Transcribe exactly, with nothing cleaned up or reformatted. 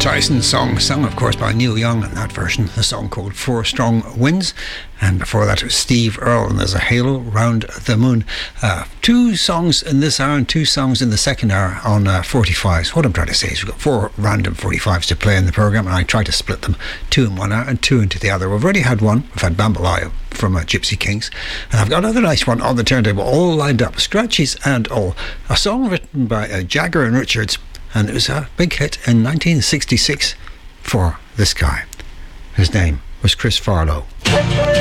Tyson song, sung of course by Neil Young in that version, a song called Four Strong Winds, and before that it was Steve Earle and There's a Halo Round the Moon. Uh, two songs in this hour and two songs in the second hour on uh, forty-fives. What I'm trying to say is we've got four random forty-fives to play in the programme, and I try to split them, two in one hour and two into the other. We've already had one, we've had Bambalaya from uh, Gypsy Kings, and I've got another nice one on the turntable, all lined up, scratches and all. A song written by uh, Jagger and Richards, and it was a big hit in nineteen sixty-six for this guy. His name was Chris Farlowe.